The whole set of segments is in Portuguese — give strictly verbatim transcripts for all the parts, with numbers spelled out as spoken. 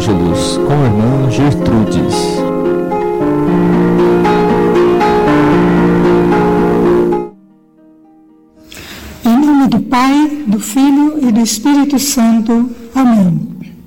Ângelos com a irmã Gertrudes. Em nome do Pai, do Filho e do Espírito Santo. Amém.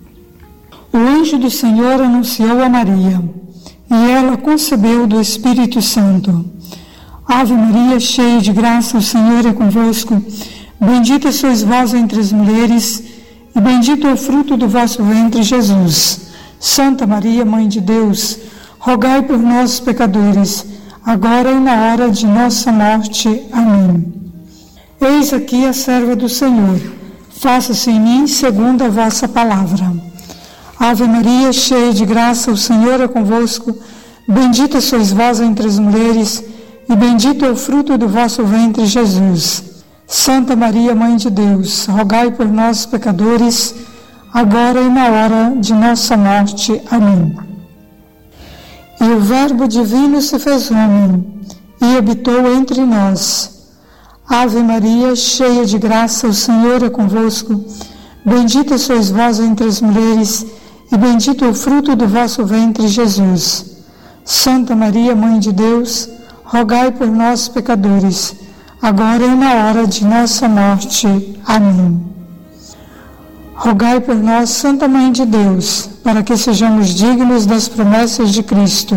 O anjo do Senhor anunciou a Maria, e ela concebeu do Espírito Santo. Ave Maria, cheia de graça, o Senhor é convosco. Bendita sois vós entre as mulheres, e bendito é o fruto do vosso ventre, Jesus. Santa Maria, Mãe de Deus, rogai por nós, pecadores, agora e na hora de nossa morte. Amém. Eis aqui a serva do Senhor. Faça-se em mim segundo a vossa palavra. Ave Maria, cheia de graça, o Senhor é convosco. Bendita sois vós entre as mulheres, e bendito é o fruto do vosso ventre, Jesus. Santa Maria, Mãe de Deus, rogai por nós, pecadores, agora e na hora de nossa morte. Amém. E o Verbo divino se fez homem e habitou entre nós. Ave Maria, cheia de graça, o Senhor é convosco. Bendita sois vós entre as mulheres, e bendito é o fruto do vosso ventre, Jesus. Santa Maria, Mãe de Deus, rogai por nós, pecadores, agora e na hora de nossa morte. Amém. Rogai por nós, Santa Mãe de Deus, para que sejamos dignos das promessas de Cristo.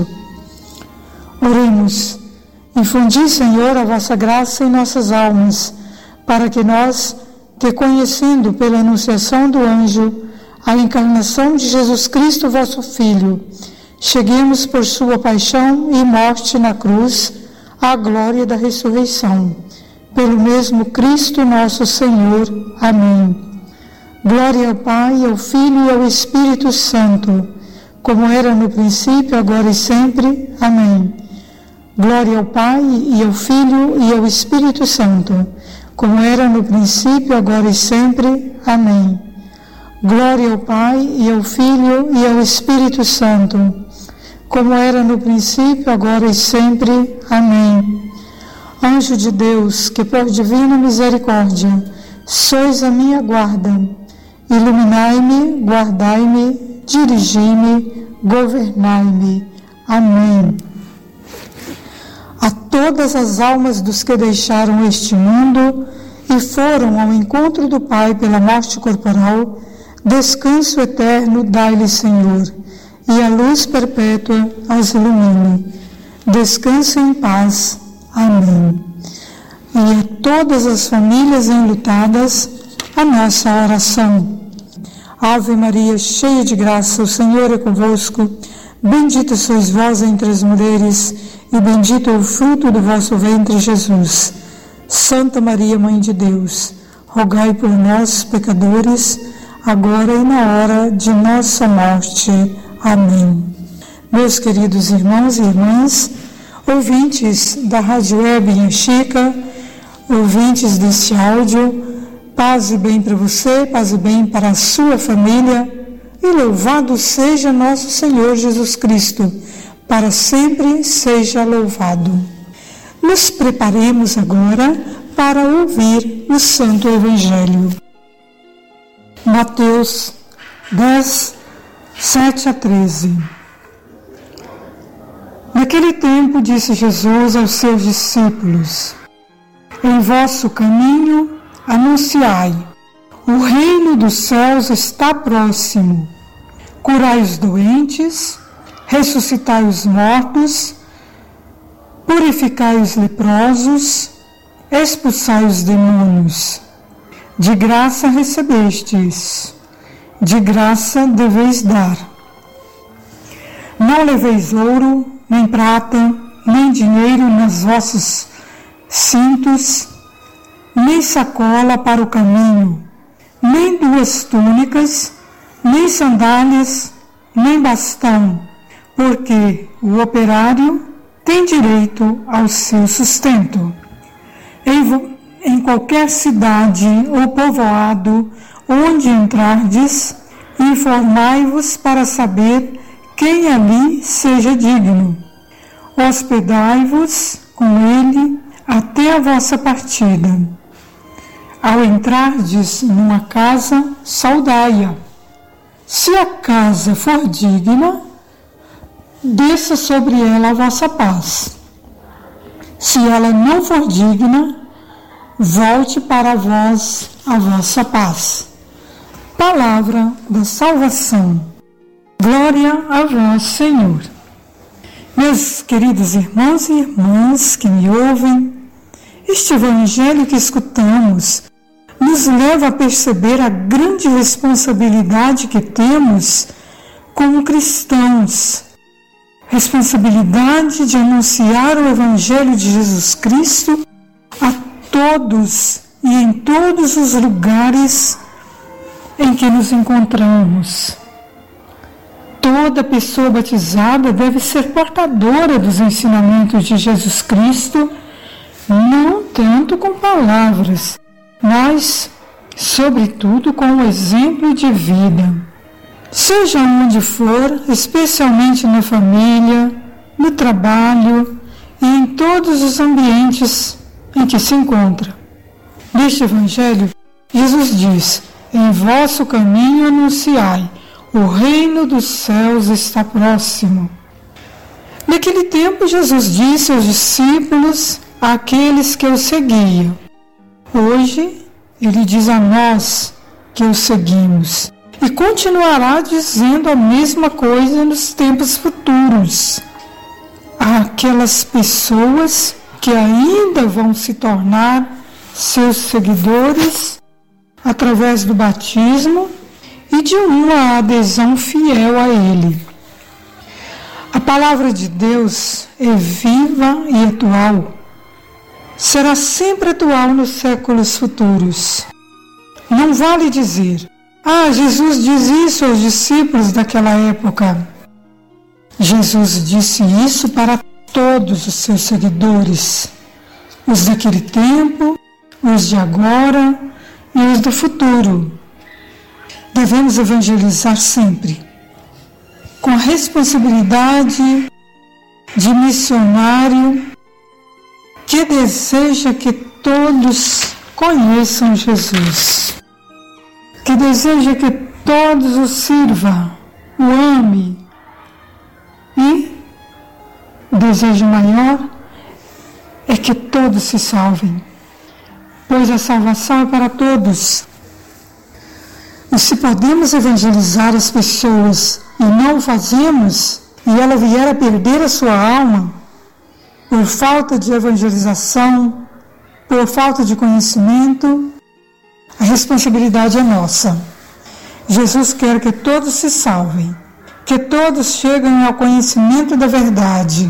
Oremos. Infundi, Senhor, a vossa graça em nossas almas, para que nós, te conhecendo pela anunciação do anjo, a encarnação de Jesus Cristo, vosso Filho, cheguemos por sua paixão e morte na cruz à glória da ressurreição. Pelo mesmo Cristo nosso Senhor. Amém. Glória ao Pai, ao Filho e ao Espírito Santo, como era no princípio, agora e sempre. Amém. Glória ao Pai, e ao Filho e ao Espírito Santo, como era no princípio, agora e sempre. Amém. Glória ao Pai, e ao Filho e ao Espírito Santo, como era no princípio, agora e sempre. Amém. Anjo de Deus, que por divina misericórdia sois a minha guarda, iluminai-me, guardai-me, dirigi-me, governai-me. Amém. A todas as almas dos que deixaram este mundo e foram ao encontro do Pai pela morte corporal, descanso eterno dai-lhe, Senhor, e a luz perpétua as ilumine. Descansem em paz. Amém. E a todas as famílias enlutadas, a nossa oração. Ave Maria, cheia de graça, o Senhor é convosco. Bendita sois vós entre as mulheres, e bendito é o fruto do vosso ventre, Jesus. Santa Maria, Mãe de Deus, rogai por nós, pecadores, agora e na hora de nossa morte. Amém. Meus queridos irmãos e irmãs, ouvintes da Rádio Web Inha Chica, ouvintes deste áudio, paz e bem para você, paz e bem para a sua família, e louvado seja nosso Senhor Jesus Cristo, para sempre seja louvado. Nos preparemos agora para ouvir o Santo Evangelho. Mateus dez, sete a treze. Naquele tempo disse Jesus aos seus discípulos: em vosso caminho anunciai, o reino dos céus está próximo. Curai os doentes, ressuscitai os mortos, purificai os leprosos, expulsai os demônios. De graça recebestes, de graça deveis dar. Não leveis ouro, nem prata, nem dinheiro nos vossos cintos, nem sacola para o caminho, nem duas túnicas, nem sandálias, nem bastão, porque o operário tem direito ao seu sustento. Em, em qualquer cidade ou povoado onde entrardes, informai-vos para saber quem ali seja digno. Hospedai-vos com ele até a vossa partida. Ao entrardes numa casa, saudai-a. Se a casa for digna, desça sobre ela a vossa paz. Se ela não for digna, volte para vós a vossa paz. Palavra da salvação. Glória a vós, Senhor. Meus queridos irmãos e irmãs que me ouvem, este evangelho que escutamos nos leva a perceber a grande responsabilidade que temos como cristãos. Responsabilidade de anunciar o evangelho de Jesus Cristo a todos e em todos os lugares em que nos encontramos. Toda pessoa batizada deve ser portadora dos ensinamentos de Jesus Cristo, não tanto com palavras, mas, sobretudo, com o exemplo de vida. Seja onde for, especialmente na família, no trabalho e em todos os ambientes em que se encontra. Neste Evangelho, Jesus diz: em vosso caminho anunciai, o reino dos céus está próximo. Naquele tempo, Jesus disse aos discípulos, àqueles que o seguiam. Hoje, ele diz a nós que o seguimos e continuará dizendo a mesma coisa nos tempos futuros. Aquelas pessoas que ainda vão se tornar seus seguidores através do batismo e de uma adesão fiel a Ele. A palavra de Deus é viva e atual. Será sempre atual nos séculos futuros. Não vale dizer: ah, Jesus diz isso aos discípulos daquela época. Jesus disse isso para todos os seus seguidores, os daquele tempo, os de agora e os do futuro. Devemos evangelizar sempre, com a responsabilidade de missionário que deseja que todos conheçam Jesus, que deseja que todos o sirva, o ame, e o desejo maior é que todos se salvem, pois a salvação é para todos. E se podemos evangelizar as pessoas e não o fazemos, e ela vier a perder a sua alma, por falta de evangelização, por falta de conhecimento, a responsabilidade é nossa. Jesus quer que todos se salvem, que todos cheguem ao conhecimento da verdade.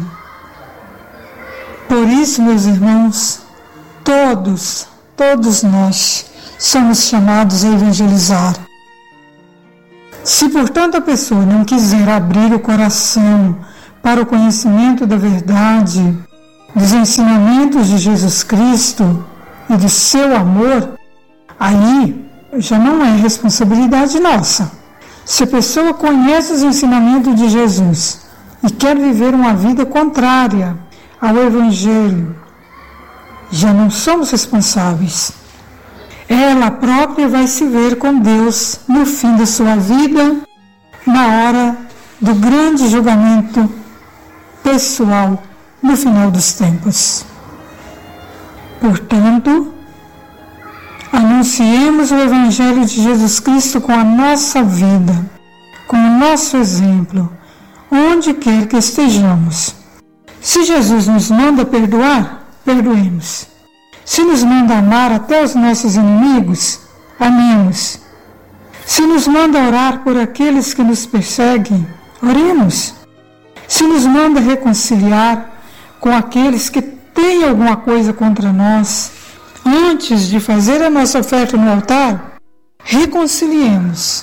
Por isso, meus irmãos, todos, todos nós somos chamados a evangelizar. Se, portanto, a pessoa não quiser abrir o coração para o conhecimento da verdade, dos ensinamentos de Jesus Cristo e do seu amor, aí já não é responsabilidade nossa. Se a pessoa conhece os ensinamentos de Jesus e quer viver uma vida contrária ao Evangelho, já não somos responsáveis. Ela própria vai se ver com Deus no fim da sua vida, na hora do grande julgamento pessoal no final dos tempos. Portanto, anunciemos o Evangelho de Jesus Cristo com a nossa vida, com o nosso exemplo, onde quer que estejamos. Se Jesus nos manda perdoar, perdoemos. Se nos manda amar até os nossos inimigos, amemos. Se nos manda orar por aqueles que nos perseguem, oremos. Se nos manda reconciliar com aqueles que têm alguma coisa contra nós, antes de fazer a nossa oferta no altar, reconciliemos.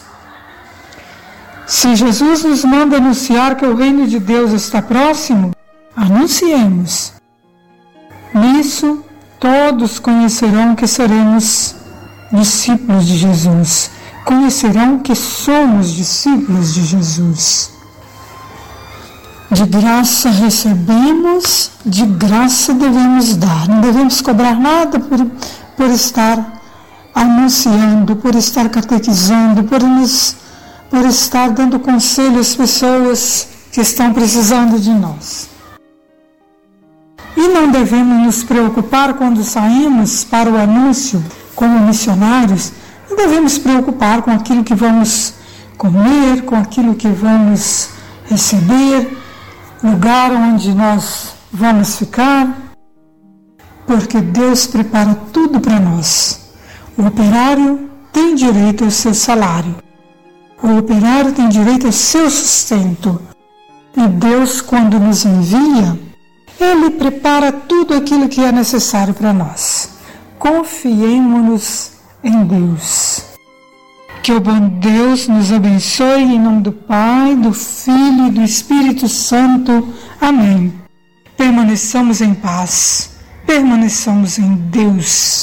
Se Jesus nos manda anunciar que o reino de Deus está próximo, anunciemos. Nisso, todos conhecerão que seremos discípulos de Jesus, conhecerão que somos discípulos de Jesus. De graça recebemos, de graça devemos dar. Não devemos cobrar nada por, por estar anunciando, por estar catequizando, por, nos, por estar dando conselho às pessoas que estão precisando de nós. E não devemos nos preocupar quando saímos para o anúncio como missionários, não devemos preocupar com aquilo que vamos comer, com aquilo que vamos receber, lugar onde nós vamos ficar, porque Deus prepara tudo para nós. O operário tem direito ao seu salário. O operário tem direito ao seu sustento. E Deus, quando nos envia, Ele prepara tudo aquilo que é necessário para nós. Confiemo-nos em Deus. Que o bom Deus nos abençoe em nome do Pai, do Filho e do Espírito Santo. Amém. Permaneçamos em paz. Permaneçamos em Deus.